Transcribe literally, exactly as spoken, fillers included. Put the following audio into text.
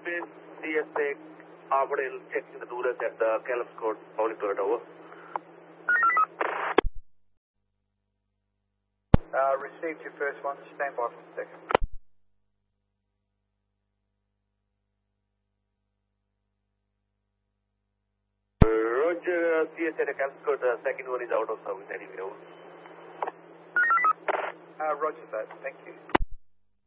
Space, C S A, Armadale, checking the rulers at the Caleb's Court, public toilet, over. Uh, received your first one, stand by for the second. Roger, C S A at the Caleb's Court, the second one is out of service anyway, over. Uh, roger that, thank you.